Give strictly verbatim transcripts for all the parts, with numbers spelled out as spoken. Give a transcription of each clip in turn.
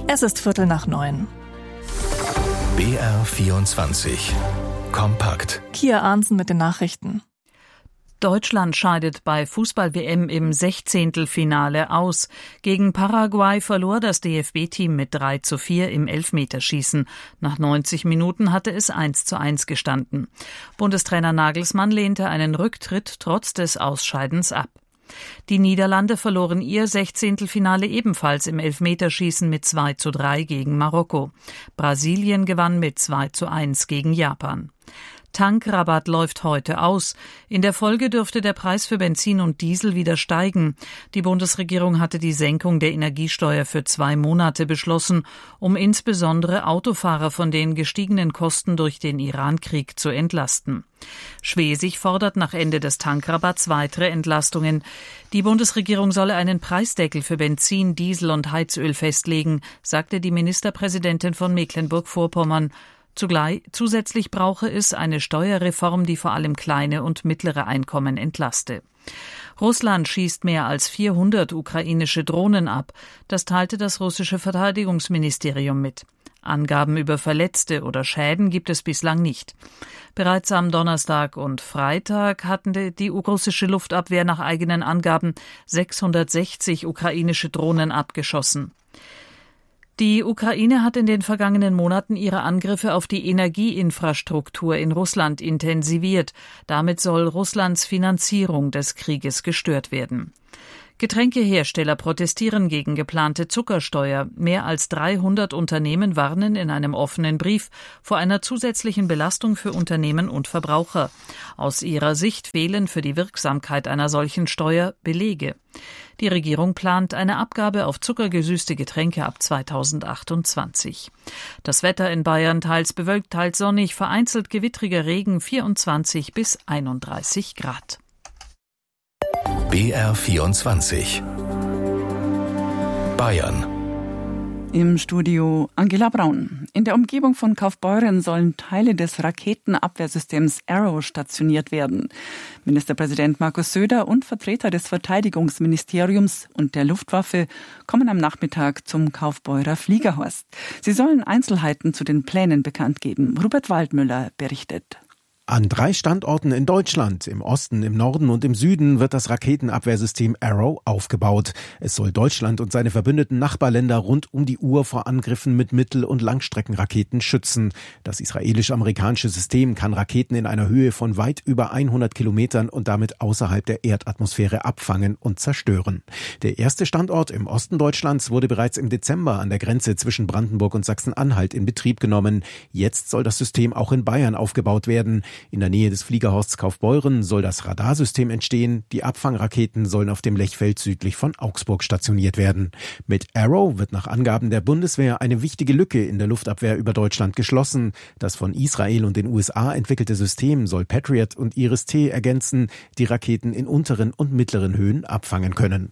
Es ist Viertel nach neun. B R vierundzwanzig. Kompakt. Kia Arnsen mit den Nachrichten. Deutschland scheidet bei Fußball-W M im Sechzehntelfinale aus. Gegen Paraguay verlor das D F B-Team mit drei zu vier im Elfmeterschießen. Nach neunzig Minuten hatte es eins zu eins gestanden. Bundestrainer Nagelsmann lehnte einen Rücktritt trotz des Ausscheidens ab. Die Niederlande verloren ihr Sechzehntelfinale ebenfalls im Elfmeterschießen mit zwei zu drei gegen Marokko. Brasilien gewann mit zwei zu eins gegen Japan. Tankrabatt läuft heute aus. In der Folge dürfte der Preis für Benzin und Diesel wieder steigen. Die Bundesregierung hatte die Senkung der Energiesteuer für zwei Monate beschlossen, um insbesondere Autofahrer von den gestiegenen Kosten durch den Iran-Krieg zu entlasten. Schwesig fordert nach Ende des Tankrabatts weitere Entlastungen. Die Bundesregierung solle einen Preisdeckel für Benzin, Diesel und Heizöl festlegen, sagte die Ministerpräsidentin von Mecklenburg-Vorpommern. Zugleich, zusätzlich brauche es eine Steuerreform, die vor allem kleine und mittlere Einkommen entlaste. Russland schießt mehr als vierhundert ukrainische Drohnen ab. Das teilte das russische Verteidigungsministerium mit. Angaben über Verletzte oder Schäden gibt es bislang nicht. Bereits am Donnerstag und Freitag hatten die russische Luftabwehr nach eigenen Angaben sechshundertsechzig ukrainische Drohnen abgeschossen. Die Ukraine hat in den vergangenen Monaten ihre Angriffe auf die Energieinfrastruktur in Russland intensiviert. Damit soll Russlands Finanzierung des Krieges gestört werden. Getränkehersteller protestieren gegen geplante Zuckersteuer. Mehr als dreihundert Unternehmen warnen in einem offenen Brief vor einer zusätzlichen Belastung für Unternehmen und Verbraucher. Aus ihrer Sicht fehlen für die Wirksamkeit einer solchen Steuer Belege. Die Regierung plant eine Abgabe auf zuckergesüßte Getränke ab zweitausendachtundzwanzig. Das Wetter in Bayern teils bewölkt, teils sonnig, vereinzelt gewittriger Regen, vierundzwanzig bis einunddreißig Grad. B R vierundzwanzig. Bayern. Im Studio Angela Braun. In der Umgebung von Kaufbeuren sollen Teile des Raketenabwehrsystems Arrow stationiert werden. Ministerpräsident Markus Söder und Vertreter des Verteidigungsministeriums und der Luftwaffe kommen am Nachmittag zum Kaufbeurer Fliegerhorst. Sie sollen Einzelheiten zu den Plänen bekannt geben. Robert Waldmüller berichtet. An drei Standorten in Deutschland, im Osten, im Norden und im Süden, wird das Raketenabwehrsystem Arrow aufgebaut. Es soll Deutschland und seine verbündeten Nachbarländer rund um die Uhr vor Angriffen mit Mittel- und Langstreckenraketen schützen. Das israelisch-amerikanische System kann Raketen in einer Höhe von weit über hundert Kilometern und damit außerhalb der Erdatmosphäre abfangen und zerstören. Der erste Standort im Osten Deutschlands wurde bereits im Dezember an der Grenze zwischen Brandenburg und Sachsen-Anhalt in Betrieb genommen. Jetzt soll das System auch in Bayern aufgebaut werden. In der Nähe des Fliegerhorsts Kaufbeuren soll das Radarsystem entstehen. Die Abfangraketen sollen auf dem Lechfeld südlich von Augsburg stationiert werden. Mit Arrow wird nach Angaben der Bundeswehr eine wichtige Lücke in der Luftabwehr über Deutschland geschlossen. Das von Israel und den U S A entwickelte System soll Patriot und Iris-T ergänzen, die Raketen in unteren und mittleren Höhen abfangen können.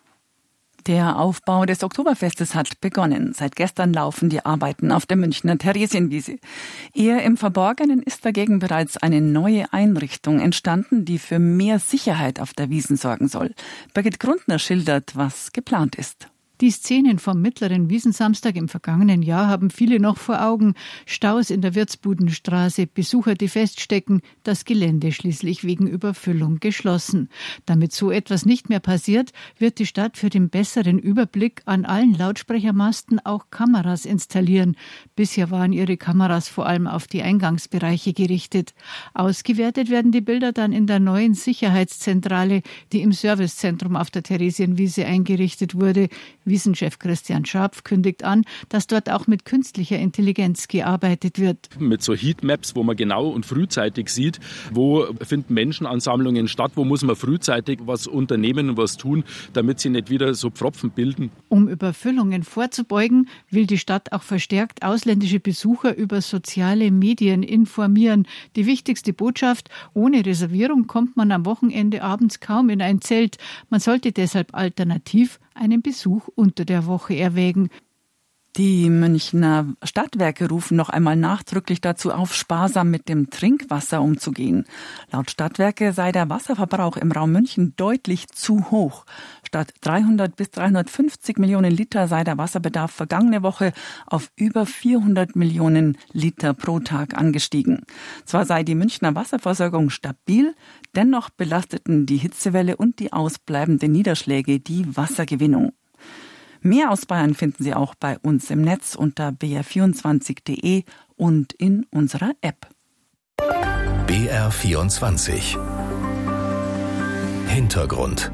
Der Aufbau des Oktoberfestes hat begonnen. Seit gestern laufen die Arbeiten auf der Münchner Theresienwiese. Eher im Verborgenen ist dagegen bereits eine neue Einrichtung entstanden, die für mehr Sicherheit auf der Wiesn sorgen soll. Birgit Grundner schildert, was geplant ist. Die Szenen vom mittleren Wiesensamstag im vergangenen Jahr haben viele noch vor Augen. Staus in der Wirtsbudenstraße, Besucher, die feststecken, das Gelände schließlich wegen Überfüllung geschlossen. Damit so etwas nicht mehr passiert, wird die Stadt für den besseren Überblick an allen Lautsprechermasten auch Kameras installieren. Bisher waren ihre Kameras vor allem auf die Eingangsbereiche gerichtet. Ausgewertet werden die Bilder dann in der neuen Sicherheitszentrale, die im Servicezentrum auf der Theresienwiese eingerichtet wurde. Wiesenchef Christian Scharpf kündigt an, dass dort auch mit künstlicher Intelligenz gearbeitet wird. Mit so Heatmaps, wo man genau und frühzeitig sieht, wo finden Menschenansammlungen statt, wo muss man frühzeitig was unternehmen und was tun, damit sie nicht wieder so Pfropfen bilden. Um Überfüllungen vorzubeugen, will die Stadt auch verstärkt ausländische Besucher über soziale Medien informieren. Die wichtigste Botschaft: Ohne Reservierung kommt man am Wochenende abends kaum in ein Zelt. Man sollte deshalb alternativ einen Besuch unter der Woche erwägen. Die Münchner Stadtwerke rufen noch einmal nachdrücklich dazu auf, sparsam mit dem Trinkwasser umzugehen. Laut Stadtwerke sei der Wasserverbrauch im Raum München deutlich zu hoch. Statt dreihundert bis dreihundertfünfzig Millionen Liter sei der Wasserbedarf vergangene Woche auf über vierhundert Millionen Liter pro Tag angestiegen. Zwar sei die Münchner Wasserversorgung stabil, dennoch belasteten die Hitzewelle und die ausbleibenden Niederschläge die Wassergewinnung. Mehr aus Bayern finden Sie auch bei uns im Netz unter b r vierundzwanzig punkt d e und in unserer App. B R vierundzwanzig Hintergrund.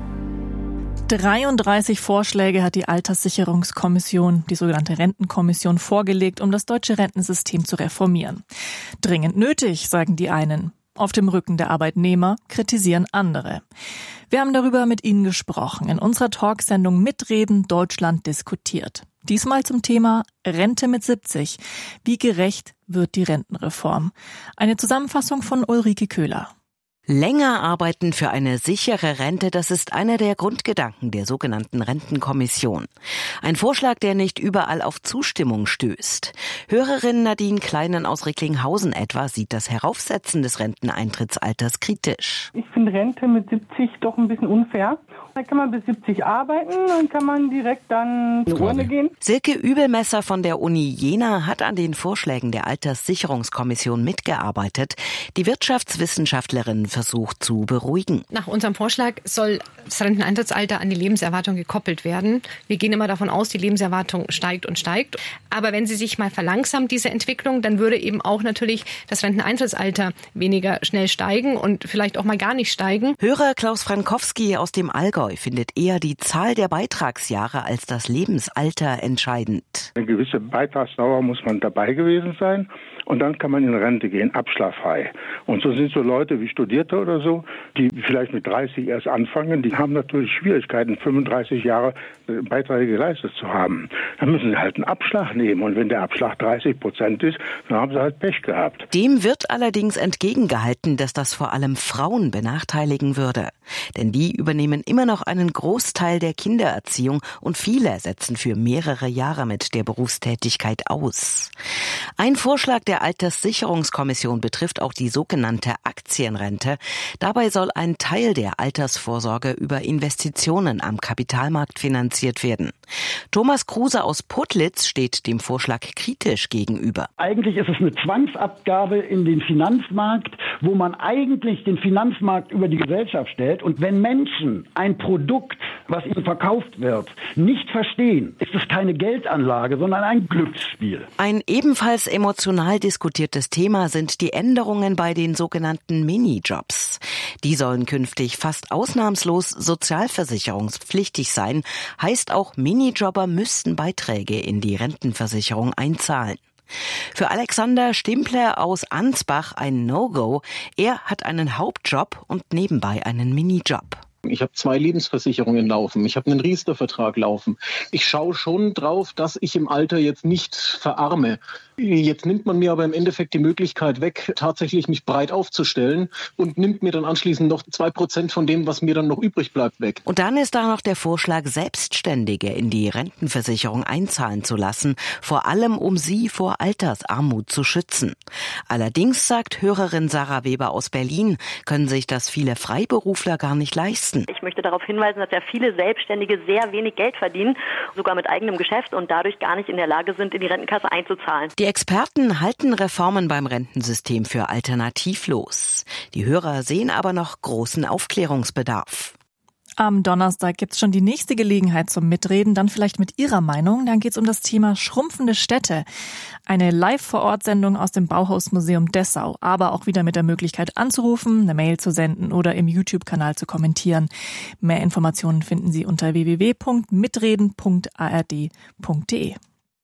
dreiunddreißig Vorschläge hat die Alterssicherungskommission, die sogenannte Rentenkommission, vorgelegt, um das deutsche Rentensystem zu reformieren. Dringend nötig, sagen die einen. Auf dem Rücken der Arbeitnehmer kritisieren andere. Wir haben darüber mit Ihnen gesprochen, in unserer Talksendung Mitreden Deutschland diskutiert. Diesmal zum Thema Rente mit siebzig. Wie gerecht wird die Rentenreform? Eine Zusammenfassung von Ulrike Köhler. Länger arbeiten für eine sichere Rente, das ist einer der Grundgedanken der sogenannten Rentenkommission. Ein Vorschlag, der nicht überall auf Zustimmung stößt. Hörerin Nadine Kleinen aus Recklinghausen etwa sieht das Heraufsetzen des Renteneintrittsalters kritisch. Ich finde Rente mit siebzig doch ein bisschen unfair. Da kann man bis siebzig arbeiten, dann kann man direkt dann in die Urne gehen. Silke Übelmesser von der Uni Jena hat an den Vorschlägen der Alterssicherungskommission mitgearbeitet. Die Wirtschaftswissenschaftlerin versucht zu beruhigen. Nach unserem Vorschlag soll das Renteneintrittsalter an die Lebenserwartung gekoppelt werden. Wir gehen immer davon aus, die Lebenserwartung steigt und steigt. Aber wenn sie sich mal verlangsamt, diese Entwicklung, dann würde eben auch natürlich das Renteneintrittsalter weniger schnell steigen und vielleicht auch mal gar nicht steigen. Hörer Klaus Frankowski aus dem Allgäu findet eher die Zahl der Beitragsjahre als das Lebensalter entscheidend. Eine gewisse Beitragsdauer muss man dabei gewesen sein und dann kann man in Rente gehen, abschlagsfrei. Und so sind so Leute wie Studierte oder so, die vielleicht mit dreißig erst anfangen, die haben natürlich Schwierigkeiten, fünfunddreißig Jahre Beiträge geleistet zu haben. Dann müssen sie halt einen Abschlag nehmen und wenn der Abschlag dreißig Prozent ist, dann haben sie halt Pech gehabt. Dem wird allerdings entgegengehalten, dass das vor allem Frauen benachteiligen würde. Denn die übernehmen immer noch einen Großteil der Kindererziehung und viele setzen für mehrere Jahre mit der Berufstätigkeit aus. Ein Vorschlag der Alterssicherungskommission betrifft auch die sogenannte Aktienrente. Dabei soll ein Teil der Altersvorsorge über Investitionen am Kapitalmarkt finanziert werden. Thomas Kruse aus Putlitz steht dem Vorschlag kritisch gegenüber. Eigentlich ist es eine Zwangsabgabe in den Finanzmarkt, wo man eigentlich den Finanzmarkt über die Gesellschaft stellt. Und wenn Menschen ein Produkt, was ihnen verkauft wird, nicht verstehen, ist es keine Geldanlage, sondern ein Glücksspiel. Ein ebenfalls emotional diskutiertes Thema sind die Änderungen bei den sogenannten Minijobs. Die sollen künftig fast ausnahmslos sozialversicherungspflichtig sein, heißt auch Minijobber müssten Beiträge in die Rentenversicherung einzahlen. Für Alexander Stimpler aus Ansbach ein No-Go. Er hat einen Hauptjob und nebenbei einen Minijob. Ich habe zwei Lebensversicherungen laufen, ich habe einen Riester-Vertrag laufen. Ich schaue schon drauf, dass ich im Alter jetzt nicht verarme. Jetzt nimmt man mir aber im Endeffekt die Möglichkeit weg, tatsächlich mich breit aufzustellen und nimmt mir dann anschließend noch zwei Prozent von dem, was mir dann noch übrig bleibt, weg. Und dann ist da noch der Vorschlag, Selbstständige in die Rentenversicherung einzahlen zu lassen, vor allem um sie vor Altersarmut zu schützen. Allerdings, sagt Hörerin Sarah Weber aus Berlin, können sich das viele Freiberufler gar nicht leisten. Ich möchte darauf hinweisen, dass ja viele Selbstständige sehr wenig Geld verdienen, sogar mit eigenem Geschäft und dadurch gar nicht in der Lage sind, in die Rentenkasse einzuzahlen. Die Experten halten Reformen beim Rentensystem für alternativlos. Die Hörer sehen aber noch großen Aufklärungsbedarf. Am Donnerstag gibt's schon die nächste Gelegenheit zum Mitreden, dann vielleicht mit Ihrer Meinung. Dann geht's um das Thema schrumpfende Städte. Eine Live-Vor-Ort-Sendung aus dem Bauhausmuseum Dessau, aber auch wieder mit der Möglichkeit anzurufen, eine Mail zu senden oder im YouTube-Kanal zu kommentieren. Mehr Informationen finden Sie unter w w w punkt mitreden punkt a r d punkt d e.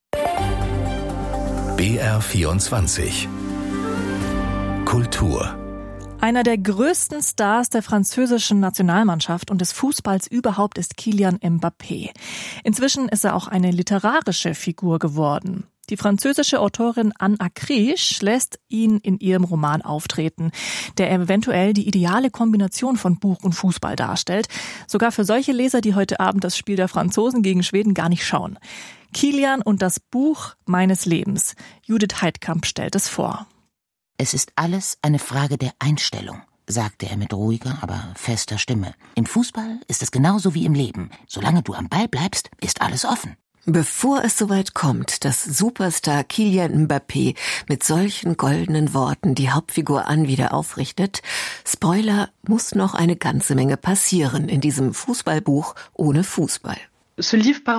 B R vierundzwanzig Kultur. Einer der größten Stars der französischen Nationalmannschaft und des Fußballs überhaupt ist Kylian Mbappé. Inzwischen ist er auch eine literarische Figur geworden. Die französische Autorin Anne Acriche lässt ihn in ihrem Roman auftreten, der eventuell die ideale Kombination von Buch und Fußball darstellt. Sogar für solche Leser, die heute Abend das Spiel der Franzosen gegen Schweden gar nicht schauen. Kilian und das Buch meines Lebens. Judith Heidkamp stellt es vor. Es ist alles eine Frage der Einstellung, sagte er mit ruhiger, aber fester Stimme. Im Fußball ist es genauso wie im Leben. Solange du am Ball bleibst, ist alles offen. Bevor es soweit kommt, dass Superstar Kylian Mbappé mit solchen goldenen Worten die Hauptfigur an wieder aufrichtet, Spoiler, muss noch eine ganze Menge passieren in diesem Fußballbuch ohne Fußball. Das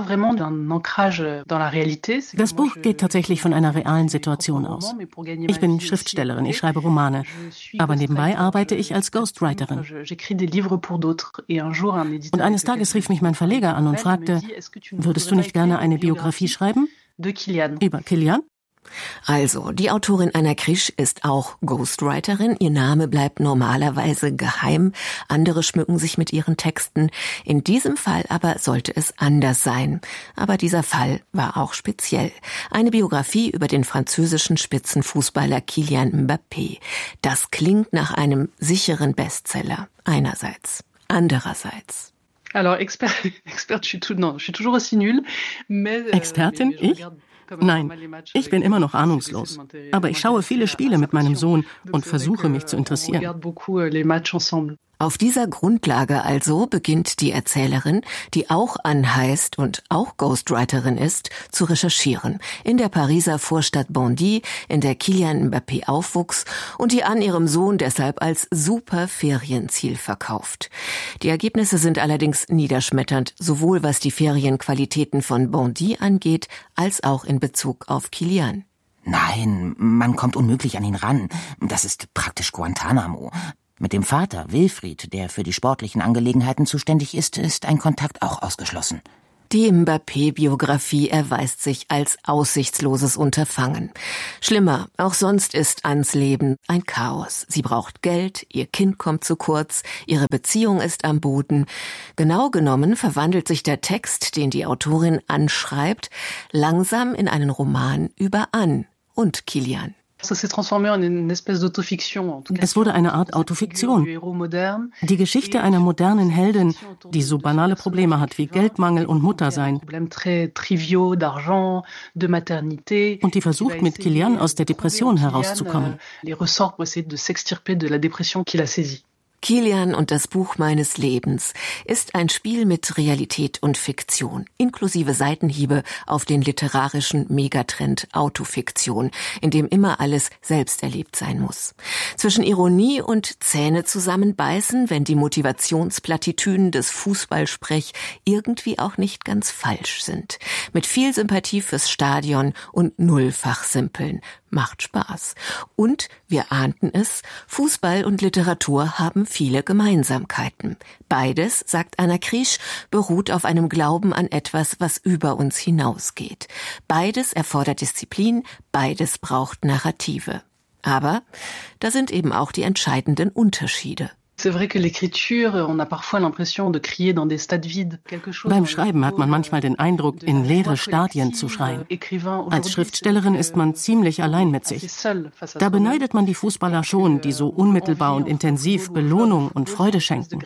Buch geht tatsächlich von einer realen Situation aus. Ich bin Schriftstellerin, ich schreibe Romane, aber nebenbei arbeite ich als Ghostwriterin. Und eines Tages rief mich mein Verleger an und fragte, würdest du nicht gerne eine Biografie schreiben? Über Kilian? Also, die Autorin Anna Krisch ist auch Ghostwriterin. Ihr Name bleibt normalerweise geheim. Andere schmücken sich mit ihren Texten. In diesem Fall aber sollte es anders sein. Aber dieser Fall war auch speziell. Eine Biografie über den französischen Spitzenfußballer Kylian Mbappé. Das klingt nach einem sicheren Bestseller. Einerseits. Andererseits. Alors, expert, expert, je suis tout, non, je suis toujours aussi nul, mais, Expertin? Ich? Nein, ich bin immer noch ahnungslos. Aber ich schaue viele Spiele mit meinem Sohn und versuche, mich zu interessieren. Auf dieser Grundlage also beginnt die Erzählerin, die auch Anne heißt und auch Ghostwriterin ist, zu recherchieren. In der Pariser Vorstadt Bondy, in der Kylian Mbappé aufwuchs und die Anne ihrem Sohn deshalb als super Ferienziel verkauft. Die Ergebnisse sind allerdings niederschmetternd, sowohl was die Ferienqualitäten von Bondy angeht, als auch in Bezug auf Kylian. Nein, man kommt unmöglich an ihn ran. Das ist praktisch Guantanamo. Mit dem Vater, Wilfried, der für die sportlichen Angelegenheiten zuständig ist, ist ein Kontakt auch ausgeschlossen. Die Mbappé-Biografie erweist sich als aussichtsloses Unterfangen. Schlimmer, auch sonst ist Annes Leben ein Chaos. Sie braucht Geld, ihr Kind kommt zu kurz, ihre Beziehung ist am Boden. Genau genommen verwandelt sich der Text, den die Autorin anschreibt, langsam in einen Roman über Anne und Kylian. Es wurde eine Art Autofiktion. Die Geschichte einer modernen Heldin, die so banale Probleme hat wie Geldmangel und Muttersein. Und die versucht, mit Kylian aus der Depression herauszukommen. Kylian und das Buch meines Lebens ist ein Spiel mit Realität und Fiktion, inklusive Seitenhiebe auf den literarischen Megatrend Autofiktion, in dem immer alles selbst erlebt sein muss. Zwischen Ironie und Zähne zusammenbeißen, wenn die Motivationsplattitüden des Fußballsprech irgendwie auch nicht ganz falsch sind. Mit viel Sympathie fürs Stadion und nullfach Simpeln. Macht Spaß. Und, wir ahnten es, Fußball und Literatur haben viele Gemeinsamkeiten. Beides, sagt Anna Krisch, beruht auf einem Glauben an etwas, was über uns hinausgeht. Beides erfordert Disziplin, beides braucht Narrative. Aber da sind eben auch die entscheidenden Unterschiede. Beim Schreiben hat man manchmal den Eindruck, in leere Stadien zu schreien. Als Schriftstellerin ist man ziemlich allein mit sich. Da beneidet man die Fußballer schon, die so unmittelbar und intensiv Belohnung und Freude schenken.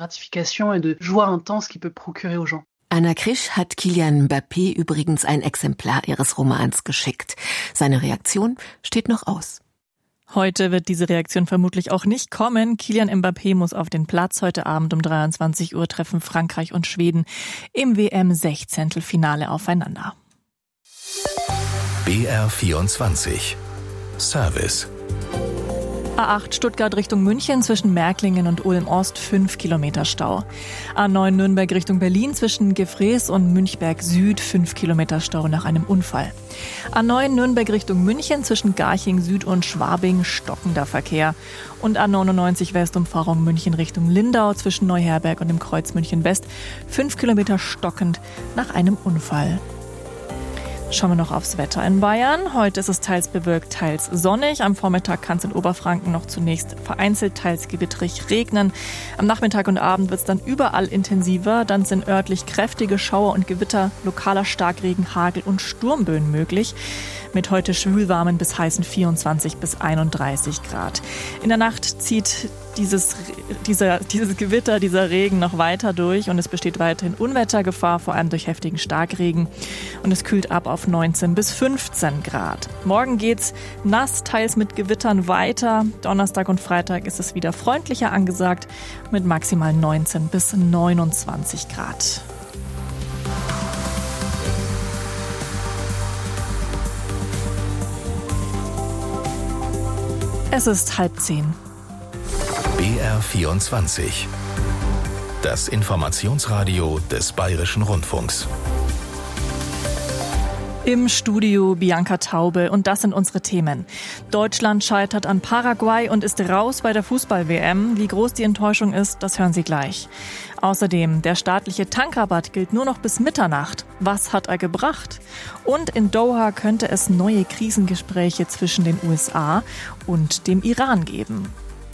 Anna Krisch hat Kylian Mbappé übrigens ein Exemplar ihres Romans geschickt. Seine Reaktion steht noch aus. Heute wird diese Reaktion vermutlich auch nicht kommen. Kylian Mbappé muss auf den Platz. Heute Abend um dreiundzwanzig Uhr treffen Frankreich und Schweden im W M-Sechzehntelfinale aufeinander. B R vierundzwanzig Service. A acht Stuttgart Richtung München zwischen Märklingen und Ulm-Ost fünf Kilometer Stau. A neun Nürnberg Richtung Berlin zwischen Gefrees und Münchberg Süd fünf Kilometer Stau nach einem Unfall. A neun Nürnberg Richtung München zwischen Garching Süd und Schwabing stockender Verkehr. Und A neunundneunzig Westumfahrung München Richtung Lindau zwischen Neuherberg und dem Kreuz München West fünf Kilometer stockend nach einem Unfall. Schauen wir noch aufs Wetter in Bayern. Heute ist es teils bewölkt, teils sonnig. Am Vormittag kann es in Oberfranken noch zunächst vereinzelt, teils gewitterig regnen. Am Nachmittag und Abend wird es dann überall intensiver. Dann sind örtlich kräftige Schauer und Gewitter, lokaler Starkregen, Hagel und Sturmböen möglich. Mit heute schwülwarmen bis heißen vierundzwanzig bis einunddreißig Grad. In der Nacht zieht dieses, dieser, dieses Gewitter, dieser Regen noch weiter durch und es besteht weiterhin Unwettergefahr, vor allem durch heftigen Starkregen. Und es kühlt ab auf neunzehn bis fünfzehn Grad. Morgen geht's nass, teils mit Gewittern weiter. Donnerstag und Freitag ist es wieder freundlicher angesagt mit maximal neunzehn bis neunundzwanzig Grad. Es ist halb zehn. B R vierundzwanzig. Das Informationsradio des Bayerischen Rundfunks. Im Studio Bianca Taube und das sind unsere Themen. Deutschland scheitert an Paraguay und ist raus bei der Fußball-W M. Wie groß die Enttäuschung ist, das hören Sie gleich. Außerdem, der staatliche Tankrabatt gilt nur noch bis Mitternacht. Was hat er gebracht? Und in Doha könnte es neue Krisengespräche zwischen den U S A und dem Iran geben.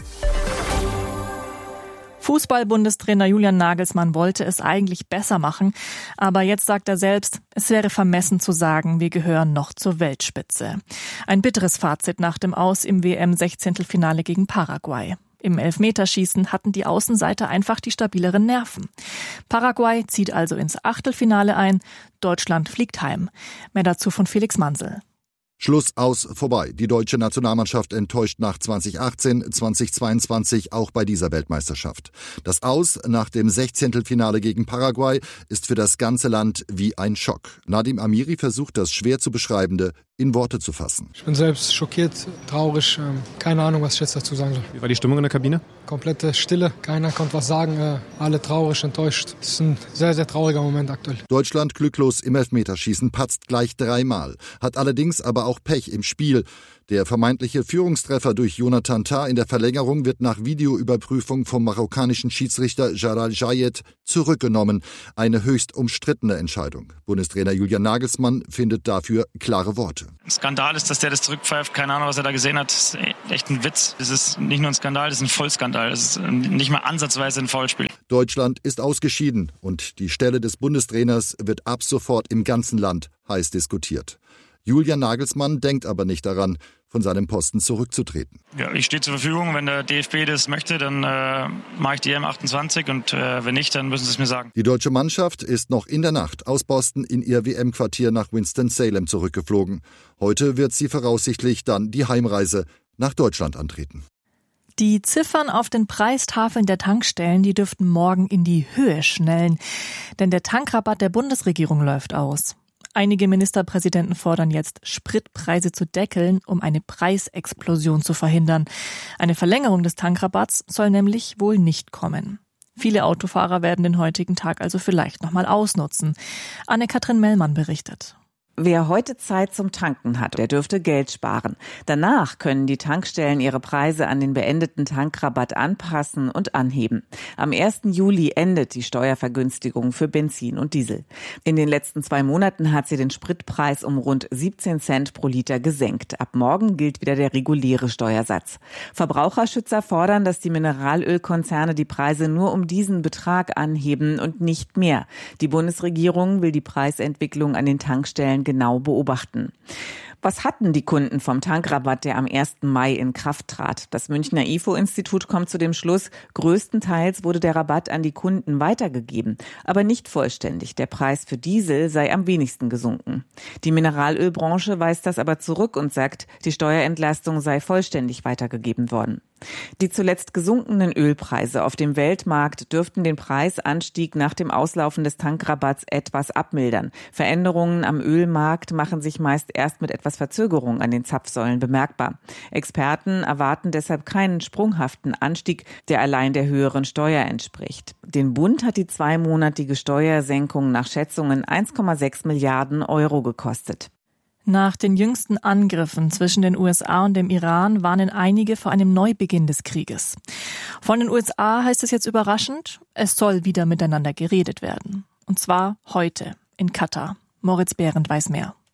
Fußball-Bundestrainer Julian Nagelsmann wollte es eigentlich besser machen, aber jetzt sagt er selbst, es wäre vermessen zu sagen, wir gehören noch zur Weltspitze. Ein bitteres Fazit nach dem Aus im W M-Sechzehntelfinale gegen Paraguay. Im Elfmeterschießen hatten die Außenseiter einfach die stabileren Nerven. Paraguay zieht also ins Achtelfinale ein, Deutschland fliegt heim. Mehr dazu von Felix Mansel. Schluss, aus, vorbei. Die deutsche Nationalmannschaft enttäuscht nach zwanzig achtzehn, zwanzig zweiundzwanzig auch bei dieser Weltmeisterschaft. Das Aus nach dem Sechzehntelfinale gegen Paraguay ist für das ganze Land wie ein Schock. Nadim Amiri versucht, das schwer zu beschreibende in Worte zu fassen. Ich bin selbst schockiert, traurig, keine Ahnung, was ich jetzt dazu sagen soll. Wie war die Stimmung in der Kabine? Komplette Stille, keiner konnte was sagen, alle traurig, enttäuscht. Das ist ein sehr, sehr trauriger Moment aktuell. Deutschland glücklos im Elfmeterschießen, patzt gleich dreimal, hat allerdings aber auch Pech im Spiel. Der vermeintliche Führungstreffer durch Jonathan Tah in der Verlängerung wird nach Videoüberprüfung vom marokkanischen Schiedsrichter Jalal Jayed zurückgenommen. Eine höchst umstrittene Entscheidung. Bundestrainer Julian Nagelsmann findet dafür klare Worte. Ein Skandal ist, dass der das zurückpfeift. Keine Ahnung, was er da gesehen hat. Das ist echt ein Witz. Das ist nicht nur ein Skandal, das ist ein Vollskandal. Das ist nicht mal ansatzweise ein Foulspiel. Deutschland ist ausgeschieden und die Stelle des Bundestrainers wird ab sofort im ganzen Land heiß diskutiert. Julian Nagelsmann denkt aber nicht daran, von seinem Posten zurückzutreten. Ja, ich stehe zur Verfügung. Wenn der D F B das möchte, dann äh, mache ich die E M achtundzwanzig und äh, wenn nicht, dann müssen sie es mir sagen. Die deutsche Mannschaft ist noch in der Nacht aus Boston in ihr W M-Quartier nach Winston-Salem zurückgeflogen. Heute wird sie voraussichtlich dann die Heimreise nach Deutschland antreten. Die Ziffern auf den Preistafeln der Tankstellen, die dürften morgen in die Höhe schnellen. Denn der Tankrabatt der Bundesregierung läuft aus. Einige Ministerpräsidenten fordern jetzt, Spritpreise zu deckeln, um eine Preisexplosion zu verhindern. Eine Verlängerung des Tankrabatts soll nämlich wohl nicht kommen. Viele Autofahrer werden den heutigen Tag also vielleicht nochmal ausnutzen. Anne-Kathrin Mellmann berichtet. Wer heute Zeit zum Tanken hat, der dürfte Geld sparen. Danach können die Tankstellen ihre Preise an den beendeten Tankrabatt anpassen und anheben. Am ersten Juli endet die Steuervergünstigung für Benzin und Diesel. In den letzten zwei Monaten hat sie den Spritpreis um rund siebzehn Cent pro Liter gesenkt. Ab morgen gilt wieder der reguläre Steuersatz. Verbraucherschützer fordern, dass die Mineralölkonzerne die Preise nur um diesen Betrag anheben und nicht mehr. Die Bundesregierung will die Preisentwicklung an den Tankstellen genau beobachten. Was hatten die Kunden vom Tankrabatt, der am ersten Mai in Kraft trat? Das Münchner I F O-Institut kommt zu dem Schluss, größtenteils wurde der Rabatt an die Kunden weitergegeben, aber nicht vollständig. Der Preis für Diesel sei am wenigsten gesunken. Die Mineralölbranche weist das aber zurück und sagt, die Steuerentlastung sei vollständig weitergegeben worden. Die zuletzt gesunkenen Ölpreise auf dem Weltmarkt dürften den Preisanstieg nach dem Auslaufen des Tankrabatts etwas abmildern. Veränderungen am Ölmarkt machen sich meist erst mit etwas Verzögerung an den Zapfsäulen bemerkbar. Experten erwarten deshalb keinen sprunghaften Anstieg, der allein der höheren Steuer entspricht. Den Bund hat die zweimonatige Steuersenkung nach Schätzungen eins Komma sechs Milliarden Euro gekostet. Nach den jüngsten Angriffen zwischen den U S A und dem Iran warnen einige vor einem Neubeginn des Krieges. Von den U S A heißt es jetzt überraschend, es soll wieder miteinander geredet werden. Und zwar heute in Katar. Moritz Behrendt weiß mehr.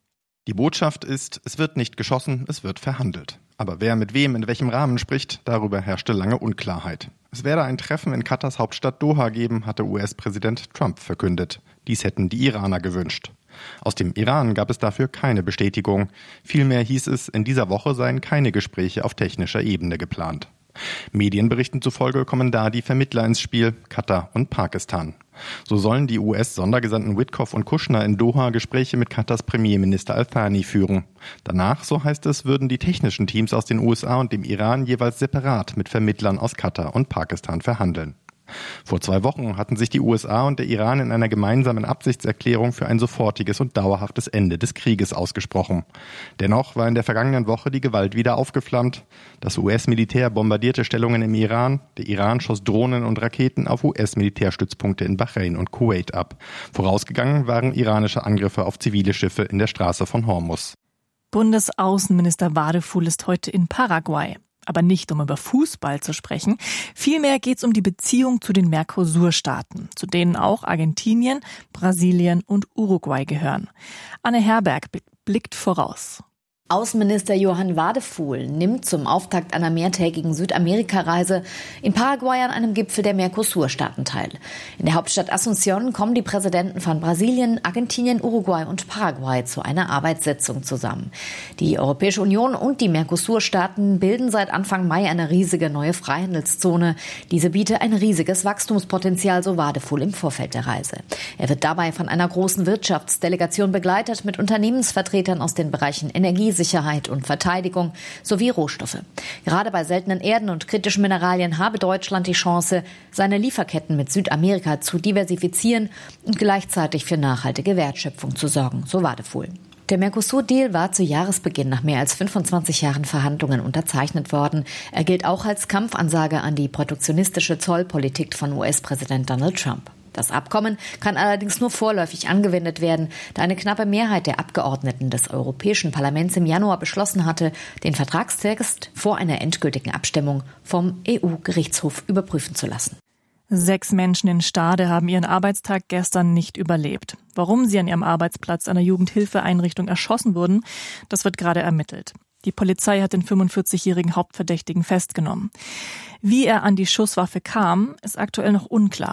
Die Botschaft ist, es wird nicht geschossen, es wird verhandelt. Aber wer mit wem in welchem Rahmen spricht, darüber herrschte lange Unklarheit. Es werde ein Treffen in Katars Hauptstadt Doha geben, hatte U S-Präsident Trump verkündet. Dies hätten die Iraner gewünscht. Aus dem Iran gab es dafür keine Bestätigung. Vielmehr hieß es, in dieser Woche seien keine Gespräche auf technischer Ebene geplant. Medienberichten zufolge kommen da die Vermittler ins Spiel, Katar und Pakistan. So sollen die U S-Sondergesandten Witkoff und Kushner in Doha Gespräche mit Katars Premierminister Al-Thani führen. Danach, so heißt es, würden die technischen Teams aus den U S A und dem Iran jeweils separat mit Vermittlern aus Katar und Pakistan verhandeln. Vor zwei Wochen hatten sich die U S A und der Iran in einer gemeinsamen Absichtserklärung für ein sofortiges und dauerhaftes Ende des Krieges ausgesprochen. Dennoch war in der vergangenen Woche die Gewalt wieder aufgeflammt. Das U S-Militär bombardierte Stellungen im Iran. Der Iran schoss Drohnen und Raketen auf U S-Militärstützpunkte in Bahrain und Kuwait ab. Vorausgegangen waren iranische Angriffe auf zivile Schiffe in der Straße von Hormuz. Bundesaußenminister Wadefuhl ist heute in Paraguay. Aber nicht, um über Fußball zu sprechen. Vielmehr geht es um die Beziehung zu den Mercosur-Staaten, zu denen auch Argentinien, Brasilien und Uruguay gehören. Anne Herberg blickt voraus. Außenminister Johann Wadefuhl nimmt zum Auftakt einer mehrtägigen Südamerika-Reise in Paraguay an einem Gipfel der Mercosur-Staaten teil. In der Hauptstadt Asunción kommen die Präsidenten von Brasilien, Argentinien, Uruguay und Paraguay zu einer Arbeitssitzung zusammen. Die Europäische Union und die Mercosur-Staaten bilden seit Anfang Mai eine riesige neue Freihandelszone. Diese biete ein riesiges Wachstumspotenzial, so Wadefuhl im Vorfeld der Reise. Er wird dabei von einer großen Wirtschaftsdelegation begleitet mit Unternehmensvertretern aus den Bereichen Energie, Sicherheit und Verteidigung sowie Rohstoffe. Gerade bei seltenen Erden und kritischen Mineralien habe Deutschland die Chance, seine Lieferketten mit Südamerika zu diversifizieren und gleichzeitig für nachhaltige Wertschöpfung zu sorgen, so Wadefuhl. Der Mercosur-Deal war zu Jahresbeginn nach mehr als fünfundzwanzig Jahren Verhandlungen unterzeichnet worden. Er gilt auch als Kampfansage an die protektionistische Zollpolitik von U S-Präsident Donald Trump. Das Abkommen kann allerdings nur vorläufig angewendet werden, da eine knappe Mehrheit der Abgeordneten des Europäischen Parlaments im Januar beschlossen hatte, den Vertragstext vor einer endgültigen Abstimmung vom E U-Gerichtshof überprüfen zu lassen. Sechs Menschen in Stade haben ihren Arbeitstag gestern nicht überlebt. Warum sie an ihrem Arbeitsplatz einer Jugendhilfeeinrichtung erschossen wurden, das wird gerade ermittelt. Die Polizei hat den fünfundvierzigjährigen Hauptverdächtigen festgenommen. Wie er an die Schusswaffe kam, ist aktuell noch unklar.